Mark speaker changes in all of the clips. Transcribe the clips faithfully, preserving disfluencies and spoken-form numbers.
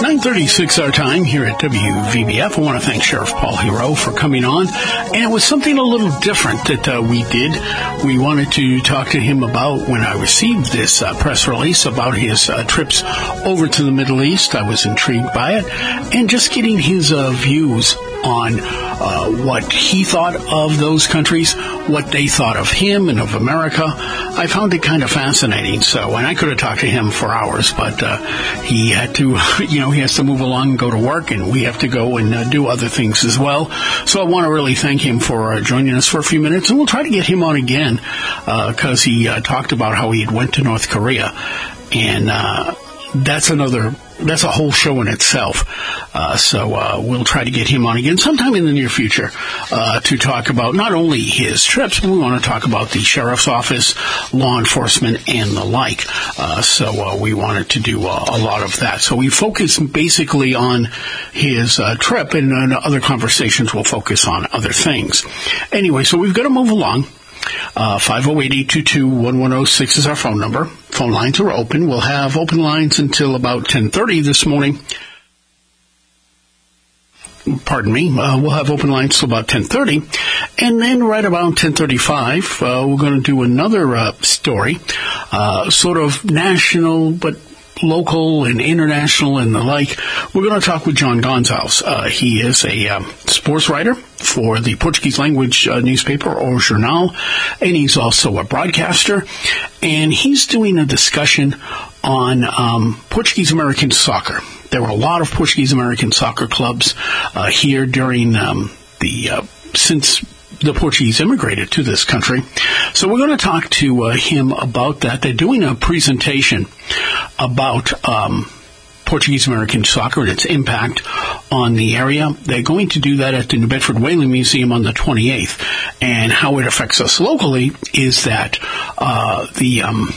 Speaker 1: nine thirty-six our time here at W V B F. I want to thank Sheriff Paul Hero for coming on. And it was something a little different that uh, we did. We wanted to talk to him about when I received this uh, press release about his uh, trips over to the Middle East. I was intrigued by it. And just getting his uh, views on uh, what he thought of those countries, what they thought of him and of America. I found it kind of fascinating. So, and I could have talked to him for hours, but uh, he had to, you know, he has to move along and go to work, and we have to go and uh, do other things as well. So I want to really thank him for uh, joining us for a few minutes, and we'll try to get him on again because uh, he uh, talked about how he had went to North Korea, and uh, that's another. That's a whole show in itself. Uh, so uh, we'll try to get him on again sometime in the near future uh, to talk about not only his trips, but we want to talk about the sheriff's office, law enforcement, and the like. Uh, so uh, we wanted to do uh, a lot of that. So we focus basically on his uh, trip, and uh, other conversations will focus on other things. Anyway, so we've got to move along. Uh, five oh eight, eight two two, one one oh six is our phone number. Phone lines are open. We'll have open lines until about ten thirty this morning. Pardon me. Uh, we'll have open lines till about ten thirty. And then right around ten thirty-five, uh, we're going to do another uh, story, uh, sort of national, but local and international and the like. We're going to talk with John Gonçalves. Uh, he is a um, sports writer for the Portuguese language uh, newspaper, O Jornal, and he's also a broadcaster. And he's doing a discussion on um, Portuguese-American soccer. There were a lot of Portuguese-American soccer clubs uh, here during um, the, uh, since the Portuguese immigrated to this country. So we're going to talk to uh, him about that. They're doing a presentation about um, Portuguese-American soccer and its impact on the area. They're going to do that at the New Bedford Whaling Museum on the twenty-eighth. And how it affects us locally is that uh, the um,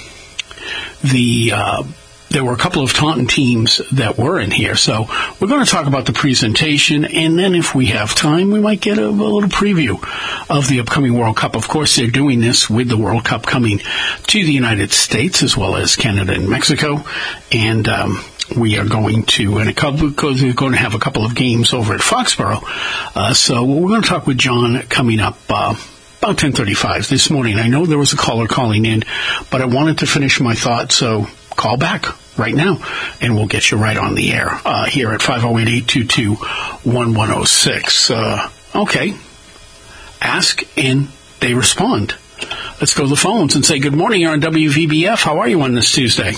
Speaker 1: the uh, there were a couple of Taunton teams that were in here. So we're going to talk about the presentation, and then if we have time, we might get a, a little preview of the upcoming World Cup. Of course, they're doing this with the World Cup coming to the United States as well as Canada and Mexico. And um, we are going to, and a couple, because we're going to have a couple of games over at Foxborough. Uh, so we're going to talk with John coming up uh, about ten thirty-five this morning. I know there was a caller calling in, but I wanted to finish my thought, so call back right now, and we'll get you right on the air uh, here at five oh eight, eight two two, one one oh six. Uh, okay. Ask, and they respond. Let's go to the phones and say, good morning, you're on W V B F. How are you on this Tuesday?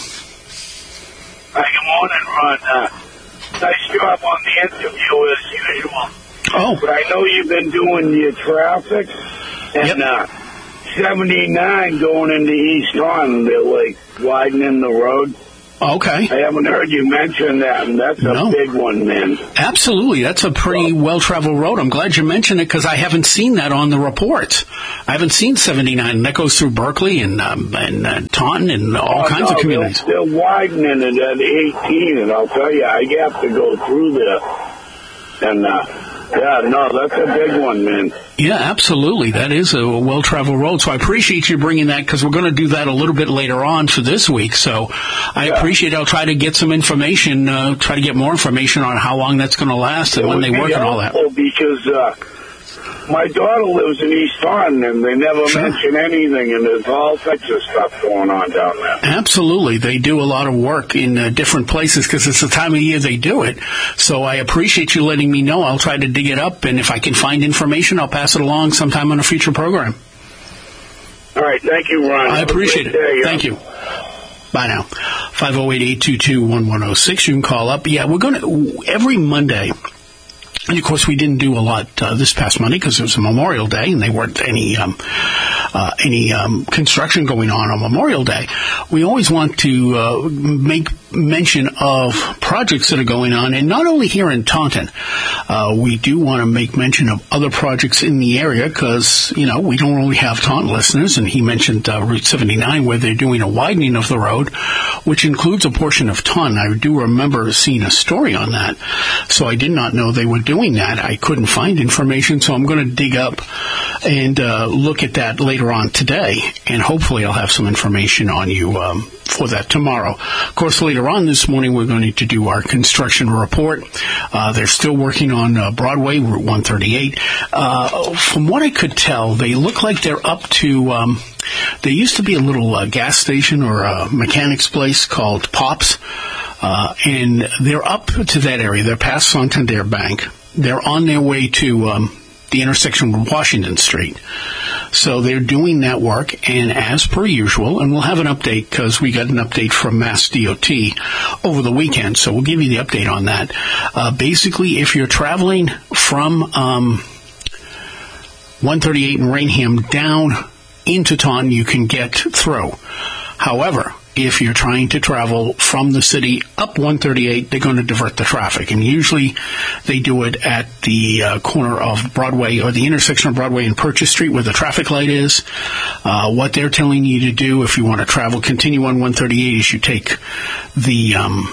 Speaker 2: Hi, good morning, Ron. Uh, nice job on the interview, as usual.
Speaker 1: Oh.
Speaker 2: But I know you've been doing your traffic, and
Speaker 1: yep.
Speaker 2: uh, seventy-nine going into East Taunton, they're, like, widening the road.
Speaker 1: Okay.
Speaker 2: I haven't heard you mention that, and that's a
Speaker 1: no.
Speaker 2: big one, man.
Speaker 1: Absolutely. That's a pretty well-traveled road. I'm glad you mentioned it because I haven't seen that on the report. I haven't seen seventy-nine. And that goes through Berkeley and um, and uh, Taunton and all
Speaker 2: oh,
Speaker 1: kinds
Speaker 2: no,
Speaker 1: of communities.
Speaker 2: They're, they're widening it at eighteen, and I'll tell you, I have to go through there. And, uh, yeah, no, that's a big one, man.
Speaker 1: Yeah, absolutely. That is a well-traveled road. So I appreciate you bringing that because we're going to do that a little bit later on for this week. So I yeah. appreciate it. I'll try to get some information, uh, try to get more information on how long that's going to last and
Speaker 2: it
Speaker 1: when they work and all that.
Speaker 2: Because uh, my daughter lives in East Taunton, and they never
Speaker 1: sure.
Speaker 2: mention anything, and there's all types of stuff going on down there.
Speaker 1: Absolutely. They do a lot of work in uh, different places because it's the time of year they do it. So I appreciate you letting me know. I'll try to dig it up, and if I can find information, I'll pass it along sometime on a future program.
Speaker 2: All right. Thank you, Ron.
Speaker 1: I appreciate it.
Speaker 2: Day,
Speaker 1: Thank you. Bye now. five oh eight, eight two two, one one oh six. You can call up. Yeah, we're going to, every Monday, and, of course, we didn't do a lot uh, this past Monday because it was a Memorial Day and there weren't any um, uh, any um, construction going on on Memorial Day. We always want to uh, make mention of projects that are going on, and not only here in Taunton. Uh, we do want to make mention of other projects in the area because, you know, we don't really have Taunton listeners, and he mentioned uh, Route seventy-nine where they're doing a widening of the road, which includes a portion of Taunton. I do remember seeing a story on that, so I did not know they were doing that. I couldn't find information, so I'm going to dig up and uh, look at that later on today, and hopefully I'll have some information on you um, for that tomorrow. Of course, later later on this morning, we're going to do our construction report. Uh, they're still working on uh, Broadway, Route one thirty-eight. Uh, from what I could tell, they look like they're up to, um, there used to be a little uh, gas station or a mechanics place called Pops, uh, and they're up to that area. They're past Santander Bank. They're on their way to um, the intersection with Washington Street. So they're doing that work, and as per usual, and we'll have an update because we got an update from Mass D O T over the weekend, so we'll give you the update on that. Uh, basically, if you're traveling from um, one thirty-eight in Rainham down into Taunton, you can get through. However, if you're trying to travel from the city up one thirty-eight, they're going to divert the traffic. And usually they do it at the uh, corner of Broadway or the intersection of Broadway and Purchase Street where the traffic light is. Uh, what they're telling you to do if you want to travel, continue on one thirty-eight, is you take the um,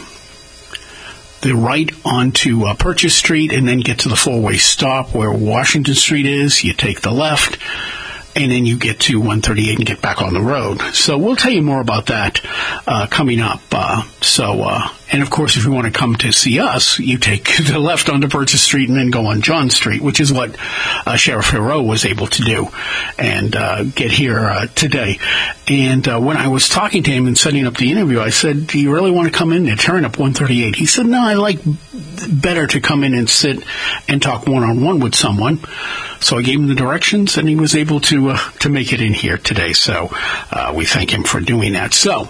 Speaker 1: the right onto uh, Purchase Street and then get to the four-way stop where Washington Street is. You take the left, and then you get to one thirty-eight and get back on the road. So we'll tell you more about that uh, coming up. Uh, so, uh, and of course, if you want to come to see us, you take the left onto Purchase Street and then go on John Street, which is what uh, Sheriff Hero was able to do and uh, get here uh, today. And uh, when I was talking to him and setting up the interview, I said, do you really want to come in and turn up one thirty-eight? He said, no, I like better to come in and sit and talk one-on-one with someone. So I gave him the directions, and he was able to uh, to make it in here today. So uh, we thank him for doing that. So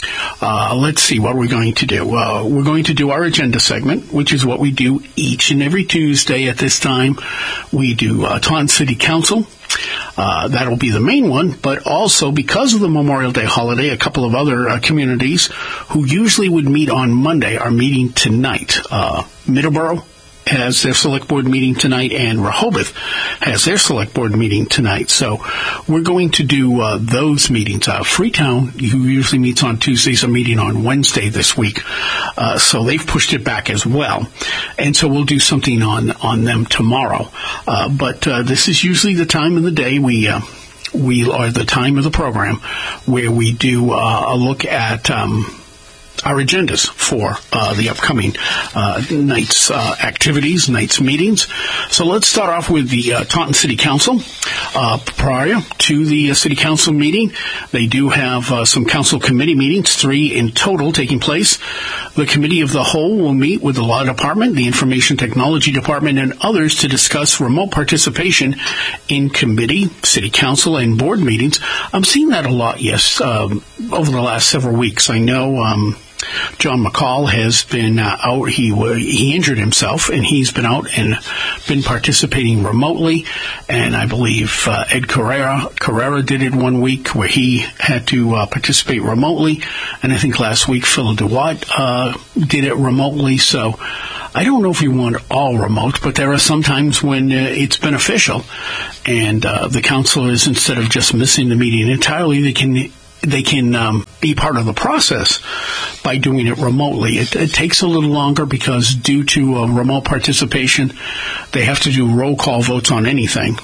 Speaker 1: uh, let's see what we're going to do. Uh, we're going to do our agenda segment, which is what we do each and every Tuesday at this time. We do uh, Taunton City Council. Uh, that'll be the main one, but also because of the Memorial Day holiday, a couple of other uh, communities who usually would meet on Monday are meeting tonight. Uh, Middleborough has their select board meeting tonight, and Rehoboth has their select board meeting tonight. So we're going to do uh, those meetings. Uh, Freetown, who usually meets on Tuesdays, are meeting on Wednesday this week. Uh, so they've pushed it back as well. And so we'll do something on, on them tomorrow. Uh, but uh, this is usually the time of the day we... Uh, we are the time of the program where we do uh, a look at um, our agendas for uh, the upcoming uh, night's uh, activities, night's meetings. So let's start off with the uh, Taunton City Council. Uh, prior to the uh, City Council meeting, they do have uh, some council committee meetings, three in total taking place. The Committee of the Whole will meet with the Law Department, the Information Technology Department, and others to discuss remote participation in committee, City Council, and board meetings. I'm seeing that a lot, yes, um, over the last several weeks. I know um, John McCall has been uh, out. He he injured himself, and he's been out and been participating remotely. And I believe uh, Ed Carrera Carrera did it one week where he had to uh, participate remotely. And I think last week Phil DeWatt uh, did it remotely. So I don't know if we want all remote, but there are some times when uh, it's beneficial. And uh, the councilors, instead of just missing the meeting entirely, they can they can um, be part of the process by doing it remotely. It, it takes a little longer because due to uh, remote participation, they have to do roll call votes on anything,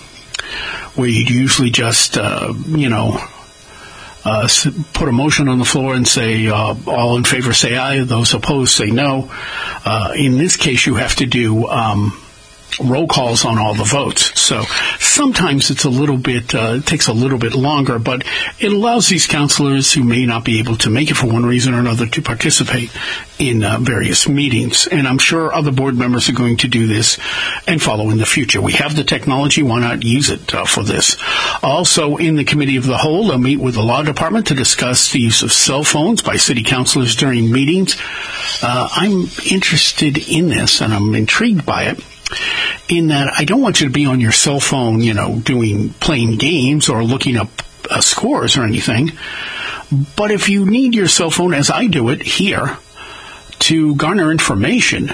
Speaker 1: where you usually just, uh, you know, uh, put a motion on the floor and say, uh, all in favor say aye, those opposed say no. Uh, in this case, you have to do um, roll calls on all the votes. So sometimes it's a little bit, uh, it takes a little bit longer, but it allows these counselors who may not be able to make it for one reason or another to participate in uh, various meetings. And I'm sure other board members are going to do this and follow in the future. We have the technology. Why not use it uh, for this? Also, in the Committee of the Whole, they'll meet with the Law Department to discuss the use of cell phones by city councilors during meetings. Uh, I'm interested in this, and I'm intrigued by it, in that I don't want you to be on your cell phone, you know, doing playing games or looking up uh, scores or anything. But if you need your cell phone, as I do it here, to garner information,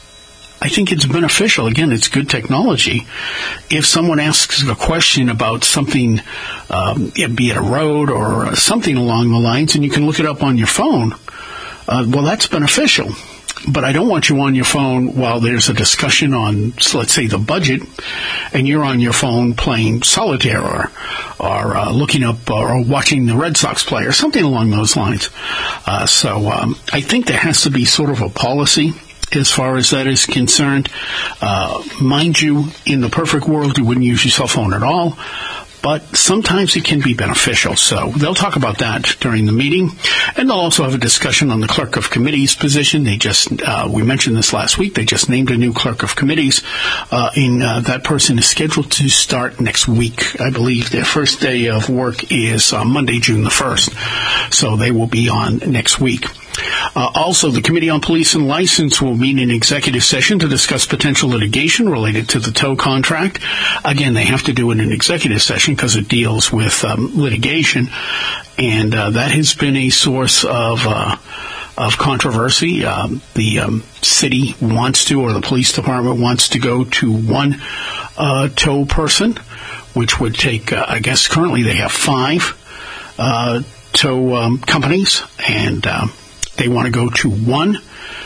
Speaker 1: I think it's beneficial. Again, it's good technology. If someone asks a question about something, um, be it a road or something along the lines, and you can look it up on your phone, uh, well, that's beneficial. But I don't want you on your phone while there's a discussion on, so let's say, the budget, and you're on your phone playing solitaire or, or uh, looking up or watching the Red Sox play or something along those lines. Uh, so um, I think there has to be sort of a policy as far as that is concerned. Uh, mind you, in the perfect world, you wouldn't use your cell phone at all. But sometimes it can be beneficial. So they'll talk about that during the meeting. And they'll also have a discussion on the clerk of committees position. They just, uh, we mentioned this last week, they just named a new clerk of committees. Uh, and uh, that person is scheduled to start next week. I believe their first day of work is uh, Monday, June the first. So they will be on next week. Uh, also, the Committee on Police and License will meet in executive session to discuss potential litigation related to the tow contract. Again, they have to do it in executive session because it deals with um, litigation, and uh, that has been a source of uh, of controversy. Um, the um, city wants to, or the police department wants to go to one uh, tow person, which would take, uh, I guess currently they have five uh, tow um, companies, and um, they want to go to one,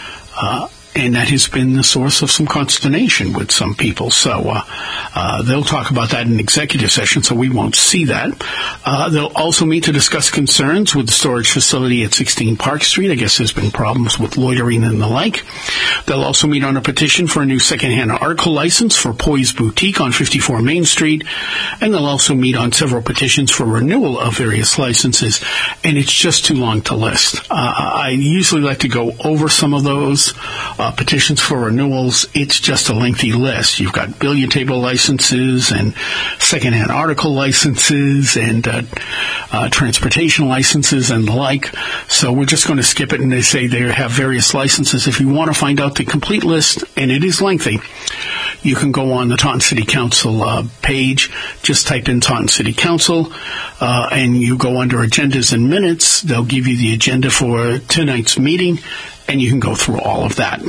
Speaker 1: uh, and that has been the source of some consternation with some people. So uh, uh, they'll talk about that in executive session, so we won't see that. Uh, they'll also meet to discuss concerns with the storage facility at sixteen Park Street. I guess there's been problems with loitering and the like. They'll also meet on a petition for a new secondhand article license for Poise Boutique on fifty-four Main Street. And they'll also meet on several petitions for renewal of various licenses. And it's just too long to list. Uh, I usually like to go over some of those uh, petitions for renewals. It's just a lengthy list. You've got billiard table licenses and secondhand article licenses and uh, uh, transportation licenses and the like. So we're just going to skip it, and they say they have various licenses. If you want to find out the complete list, and it is lengthy, you can go on the Taunton City Council uh, page. Just type in Taunton City Council, uh, and you go under Agendas and Minutes. They'll give you the agenda for tonight's meeting, and you can go through all of that.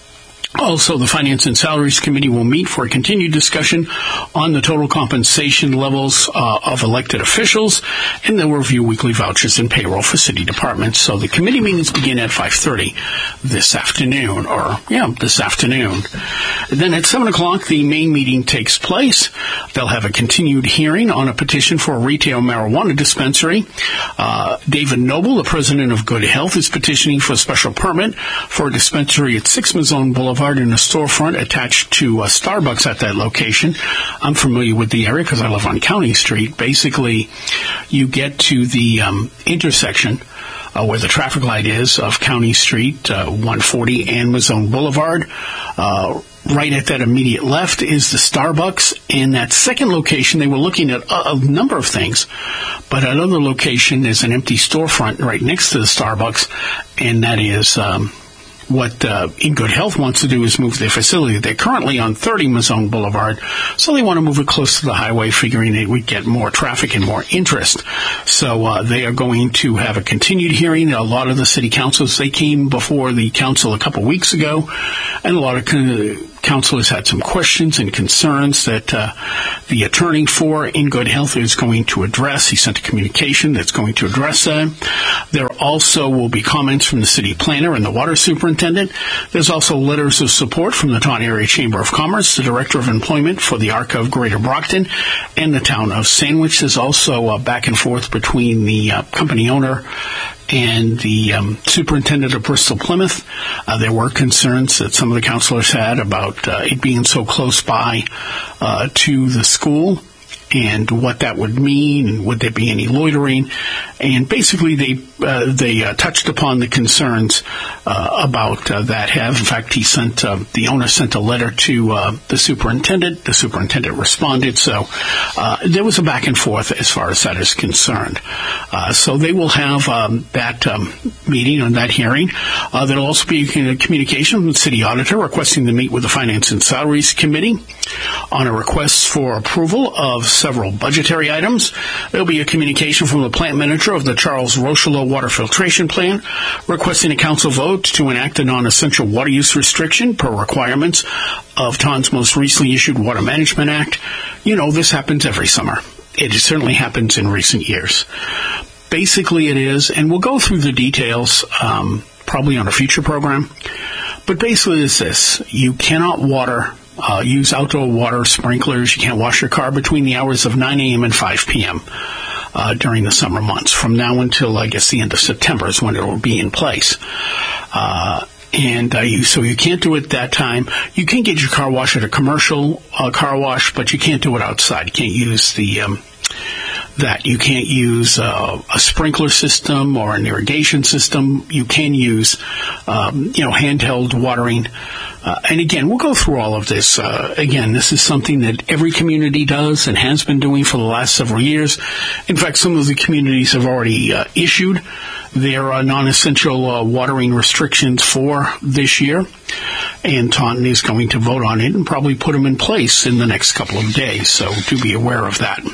Speaker 1: Also, the Finance and Salaries Committee will meet for a continued discussion on the total compensation levels uh, of elected officials, and they'll review weekly vouchers and payroll for city departments. So the committee meetings begin at five thirty this afternoon, or, yeah, this afternoon. And then at seven o'clock, the main meeting takes place. They'll have a continued hearing on a petition for a retail marijuana dispensary. Uh, David Noble, the president of Good Health, is petitioning for a special permit for a dispensary at six Mazone Boulevard in a storefront attached to a Starbucks at that location. I'm familiar with the area because I live on County Street. Basically, you get to the um, intersection uh, where the traffic light is of County Street, uh, one forty and Mazone Boulevard. Uh, right at that immediate left is the Starbucks. In that second location, they were looking at a, a number of things, but another location is an empty storefront right next to the Starbucks, and that is Um, What uh, In Good Health wants to do is move their facility. They're currently on thirty Mazone Boulevard, so they want to move it close to the highway, figuring they would get more traffic and more interest. So uh, they are going to have a continued hearing. A lot of the city councils, they came before the council a couple weeks ago, and a lot of con- councilors had some questions and concerns that uh, the attorney for In Good Health is going to address. He sent a communication that's going to address that. There also will be comments from the city planner and the water superintendent. There's also letters of support from the Taunton Area Chamber of Commerce, the Director of Employment for the A R C of Greater Brockton, and the town of Sandwich. There's also uh, back and forth between the uh, company owner and the um, superintendent of Bristol Plymouth. Uh, there were concerns that some of the councilors had about uh, it being so close by uh, to the school, and what that would mean, and would there be any loitering. And basically they uh, they uh, touched upon the concerns uh, about uh, that have. In fact, he sent uh, the owner sent a letter to uh, the superintendent. The superintendent responded. So uh, there was a back and forth as far as that is concerned. Uh, so they will have um, that um, meeting and that hearing. Uh, there will also be a communication from the city auditor requesting to meet with the Finance and Salaries Committee on a request for approval of several budgetary items. There will be a communication from the plant manager of the Charles Rochelot Water Filtration Plant requesting a council vote to enact a non-essential water use restriction per requirements of Taunton's most recently issued Water Management Act. You know, this happens every summer. It certainly happens in recent years. Basically it is, and we'll go through the details um, probably on a future program, But basically it's this. You cannot water, uh, use outdoor water sprinklers. You can't wash your car between the hours of nine a.m. and five p.m. Uh, during the summer months. From now until, I guess, the end of September is when it will be in place. Uh, and uh, you, so you can't do it that time. You can get your car washed at a commercial uh, car wash, but you can't do it outside. You can't use the... Um, that you can't use uh, a sprinkler system or an irrigation system. You can use, um, you know, handheld watering. Uh, and again, we'll go through all of this. Uh, again, this is something that every community does and has been doing for the last several years. In fact, some of the communities have already uh, issued their uh, non-essential uh, watering restrictions for this year. And Taunton is going to vote on it and probably put them in place in the next couple of days. So do be aware of that.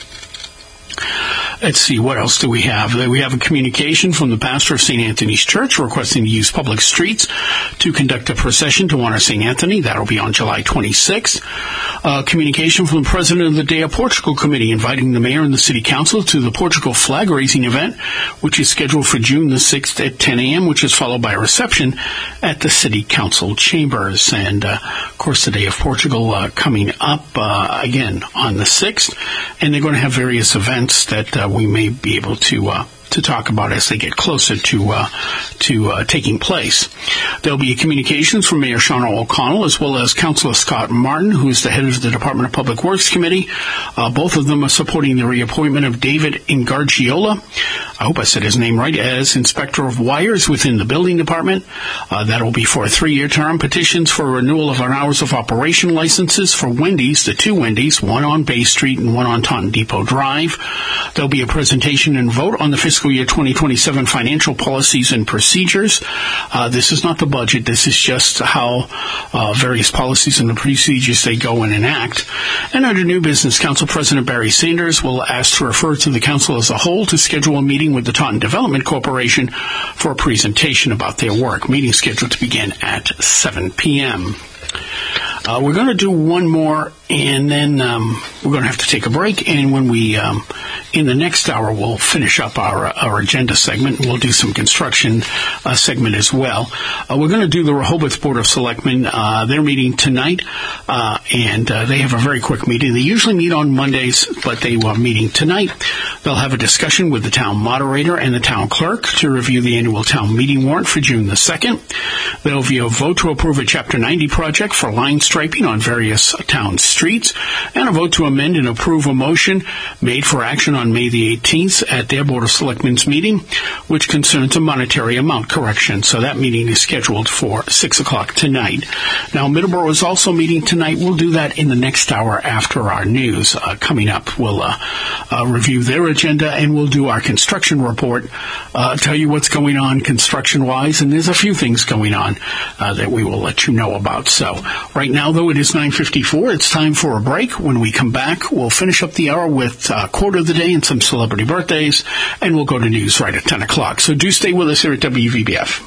Speaker 1: Let's see, what else do we have? We have a communication from the pastor of Saint Anthony's Church requesting to use public streets to conduct a procession to honor Saint Anthony. That'll be on July twenty-sixth. Uh, communication from the president of the Day of Portugal Committee inviting the mayor and the city council to the Portugal flag raising event, which is scheduled for June the sixth at ten a.m., which is followed by a reception at the city council chambers. And, uh, of course, the Day of Portugal uh, coming up uh, again on the sixth. And they're going to have various events that uh, we may be able to uh, to talk about as they get closer to uh, to uh, taking place. There'll be communications from Mayor Shauna O'Connell as well as Councilor Scott Martin, who is the head of the Department of Public Works Committee. Uh, both of them are supporting the reappointment of David Ingargiola, I hope I said his name right, as Inspector of Wires within the Building Department. Uh, that'll be for a three-year term. Petitions for renewal of our hours of operation licenses for Wendy's, the two Wendy's, one on Bay Street and one on Taunton Depot Drive. There'll be a presentation and vote on the fiscal year twenty twenty-seven financial policies and procedures. Uh, this is not the budget. This is just how uh, various policies and the procedures they go and enact. And under new business, Council President Barry Sanders will ask to refer to the Council as a whole to schedule a meeting with the Taunton Development Corporation for a presentation about their work. Meeting scheduled to begin at seven p.m. Uh, we're going to do one more, and then um, we're going to have to take a break. And when we, um, in the next hour, we'll finish up our our agenda segment. We'll do some construction uh, segment as well. Uh, we're going to do the Rehoboth Board of Selectmen. Uh, they're meeting tonight, uh, and uh, they have a very quick meeting. They usually meet on Mondays, but they are meeting tonight. They'll have a discussion with the town moderator and the town clerk to review the annual town meeting warrant for June the second. There'll be a vote to approve a Chapter ninety project for line striping on various town streets, and a vote to amend and approve a motion made for action on May the eighteenth at their Board of Selectmen's meeting, which concerns a monetary amount correction. So that meeting is scheduled for six o'clock tonight. Now, Middleborough is also meeting tonight. We'll do that in the next hour after our news. Uh, coming up, we'll uh, uh, review their agenda, and we'll do our construction report, uh, tell you what's going on construction-wise, and there's a few things going on uh, that we will let you know about. So right now, though, it is nine fifty-four. It's time for a break. When we come back, we'll finish up the hour with uh, quote of the day and some celebrity birthdays, and we'll go to news right at ten o'clock. So do stay with us here at W V B F.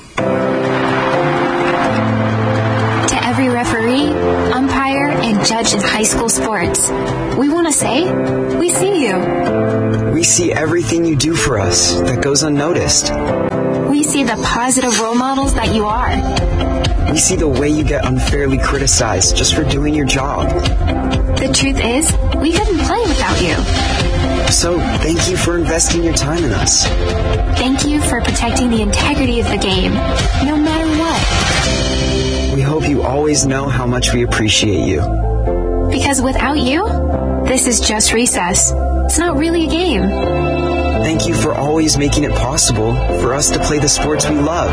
Speaker 3: To every referee, umpire, and judge in high school sports, we want to say, we see you.
Speaker 4: We see everything you do for us that goes unnoticed.
Speaker 3: We see the positive role models that you are.
Speaker 4: We see the way you get unfairly criticized just for doing your job.
Speaker 3: The truth is, we couldn't play without you.
Speaker 4: So, thank you for investing your time in us.
Speaker 3: Thank you for protecting the integrity of the game, no matter what.
Speaker 4: We hope you always know how much we appreciate you.
Speaker 3: Because without you, this is just recess. It's not really a game.
Speaker 4: Thank you for always making it possible for us to play the sports we love.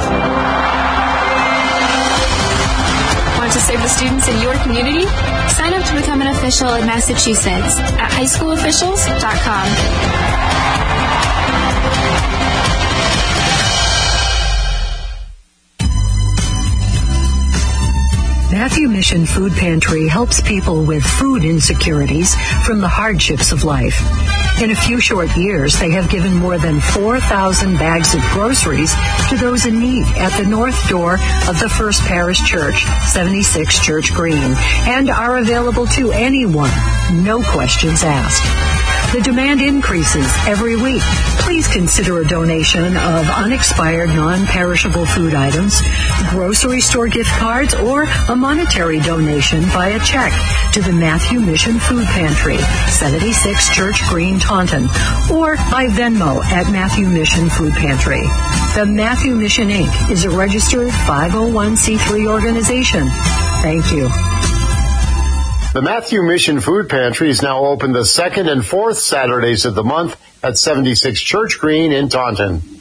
Speaker 3: Want to serve the students in your community? Sign up to become an official in Massachusetts at high school officials dot com.
Speaker 5: Matthew Mission Food Pantry helps people with food insecurities from the hardships of life. In a few short years, they have given more than four thousand bags of groceries to those in need at the north door of the First Parish Church, seventy-six Church Green, and are available to anyone, no questions asked. The demand increases every week. Please consider a donation of unexpired, non-perishable food items, grocery store gift cards, or a monetary donation via check to the Matthew Mission Food Pantry, seventy-six Church Green, Taunton, or by Venmo at Matthew Mission Food Pantry. The Matthew Mission, Incorporated is a registered five oh one c three organization. Thank you.
Speaker 6: The Matthew Mission Food Pantry is now open the second and fourth Saturdays of the month at seventy-six Church Green in Taunton.